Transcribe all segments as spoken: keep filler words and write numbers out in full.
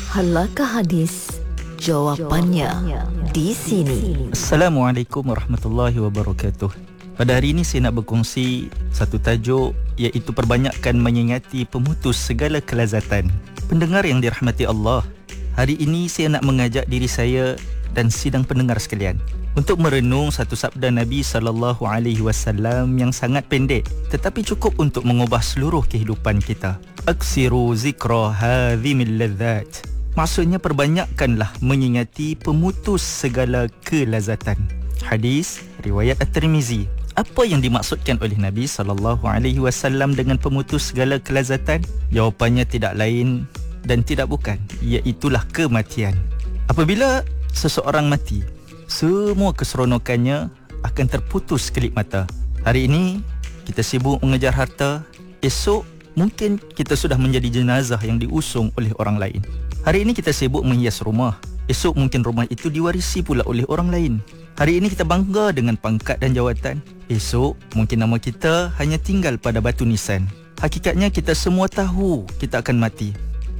Halakah hadis? Jawapannya di sini. Assalamualaikum warahmatullahi wabarakatuh. Pada hari ini saya nak berkongsi satu tajuk, iaitu perbanyakkan mengingati pemutus segala kelazatan. Pendengar yang dirahmati Allah, hari ini saya nak mengajak diri saya dan sidang pendengar sekalian untuk merenung satu sabda Nabi sallallahu alaihi wasallam yang sangat pendek tetapi cukup untuk mengubah seluruh kehidupan kita. Aksiru zikra hadhimil ladzat. Maksudnya perbanyakkanlah mengingati pemutus segala kelazatan. Hadis riwayat At-Tirmizi. Apa yang dimaksudkan oleh Nabi sallallahu alaihi wasallam dengan pemutus segala kelazatan? Jawapannya tidak lain dan tidak bukan, iaitulah kematian. Apabila seseorang mati, semua keseronokannya akan terputus kelip mata. Hari ini kita sibuk mengejar harta, esok mungkin kita sudah menjadi jenazah yang diusung oleh orang lain. Hari ini kita sibuk menghias rumah, esok mungkin rumah itu diwarisi pula oleh orang lain. Hari ini kita bangga dengan pangkat dan jawatan, esok mungkin nama kita hanya tinggal pada batu nisan. Hakikatnya kita semua tahu kita akan mati,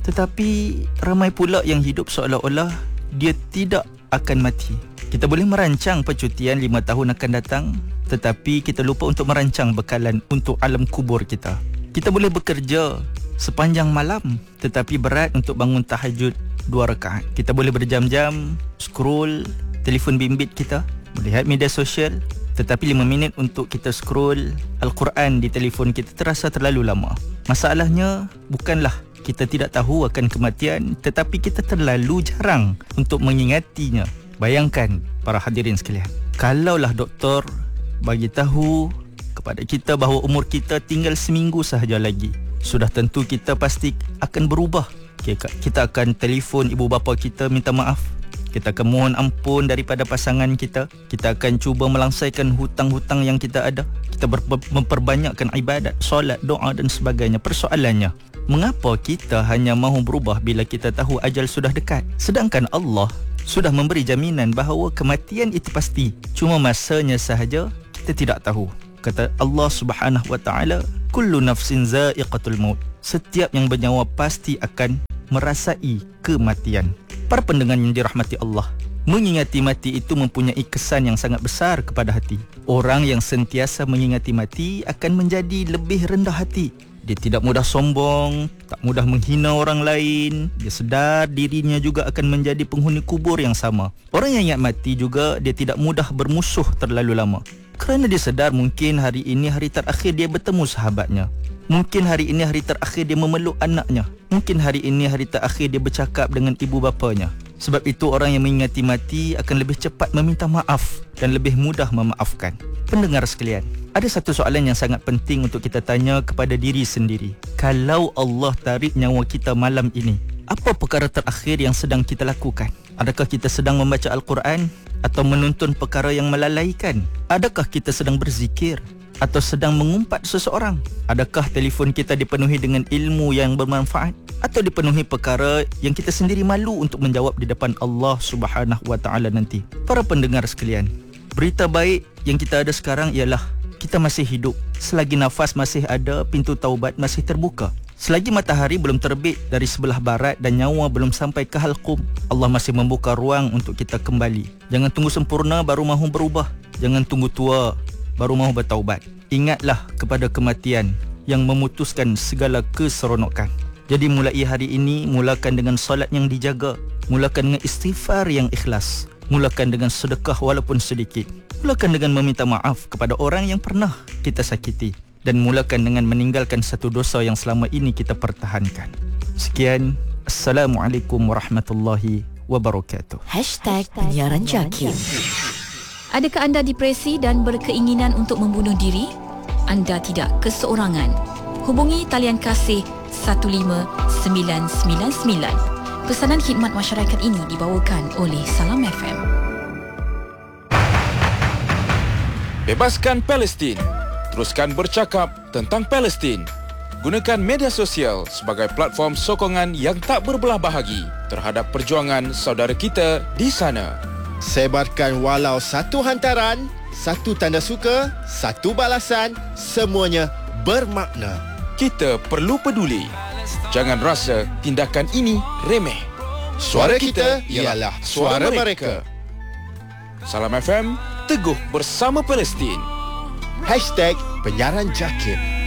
tetapi ramai pula yang hidup seolah-olah dia tidak akan mati. Kita boleh merancang percutian lima tahun akan datang, tetapi kita lupa untuk merancang bekalan untuk alam kubur kita. Kita boleh bekerja sepanjang malam, tetapi berat untuk bangun tahajud dua rakaat. Kita boleh berjam-jam scroll telefon bimbit kita, melihat media sosial, tetapi lima minit untuk kita scroll Al-Quran di telefon kita terasa terlalu lama. Masalahnya bukanlah kita tidak tahu akan kematian, tetapi kita terlalu jarang untuk mengingatinya. Bayangkan para hadirin sekalian, kalaulah doktor bagi tahu kepada kita bahawa umur kita tinggal seminggu sahaja lagi, sudah tentu kita pasti akan berubah. Kita akan telefon ibu bapa kita minta maaf. Kita akan mohon ampun daripada pasangan kita. Kita akan cuba melangsaikan hutang-hutang yang kita ada. Kita ber- memperbanyakkan ibadat, solat, doa dan sebagainya. Persoalannya, mengapa kita hanya mahu berubah bila kita tahu ajal sudah dekat? Sedangkan Allah sudah memberi jaminan bahawa kematian itu pasti. Cuma masanya sahaja kita tidak tahu. Kata Allah Subhanahu wa taala, kullu nafsin za'iqatul maut. Setiap yang bernyawa pasti akan merasai kematian. Para pendengar yang dirahmati Allah, mengingati mati itu mempunyai kesan yang sangat besar kepada hati. Orang yang sentiasa mengingati mati akan menjadi lebih rendah hati. Dia tidak mudah sombong, tak mudah menghina orang lain. Dia sedar dirinya juga akan menjadi penghuni kubur yang sama. Orang yang ingat mati juga, dia tidak mudah bermusuh terlalu lama, kerana dia sedar mungkin hari ini hari terakhir dia bertemu sahabatnya. Mungkin hari ini hari terakhir dia memeluk anaknya. Mungkin hari ini hari terakhir dia bercakap dengan ibu bapanya. Sebab itu orang yang mengingati mati akan lebih cepat meminta maaf dan lebih mudah memaafkan. Pendengar sekalian, ada satu soalan yang sangat penting untuk kita tanya kepada diri sendiri. Kalau Allah tarik nyawa kita malam ini, apa perkara terakhir yang sedang kita lakukan? Adakah kita sedang membaca Al-Quran atau menuntun perkara yang melalaikan? Adakah kita sedang berzikir atau sedang mengumpat seseorang? Adakah telefon kita dipenuhi dengan ilmu yang bermanfaat atau dipenuhi perkara yang kita sendiri malu untuk menjawab di depan Allah Subhanahu wa taala nanti? Para pendengar sekalian, berita baik yang kita ada sekarang ialah kita masih hidup. Selagi nafas masih ada, pintu taubat masih terbuka. Selagi matahari belum terbit dari sebelah barat dan nyawa belum sampai ke halqum, Allah masih membuka ruang untuk kita kembali. Jangan tunggu sempurna baru mahu berubah. Jangan tunggu tua baru mahu bertaubat. Ingatlah kepada kematian yang memutuskan segala keseronokan. Jadi mulai hari ini, mulakan dengan solat yang dijaga, mulakan dengan istighfar yang ikhlas, mulakan dengan sedekah walaupun sedikit, mulakan dengan meminta maaf kepada orang yang pernah kita sakiti, dan mulakan dengan meninggalkan satu dosa yang selama ini kita pertahankan. Sekian, Assalamualaikum warahmatullahi wabarakatuh. Hashtag Penyiaran Jaki. Adakah anda depresi dan berkeinginan untuk membunuh diri? Anda tidak keseorangan. Hubungi talian kasih satu lima sembilan sembilan sembilan. Pesanan khidmat masyarakat ini dibawakan oleh Salam F M. Bebaskan Palestin. Teruskan bercakap tentang Palestin. Gunakan media sosial sebagai platform sokongan yang tak berbelah bahagi terhadap perjuangan saudara kita di sana. Sebarkan walau satu hantaran, satu tanda suka, satu balasan, semuanya bermakna. Kita perlu peduli. Jangan rasa tindakan ini remeh. Suara kita ialah suara mereka. Salam F M, teguh bersama Palestin. Hashtag Penyiaran Jakib.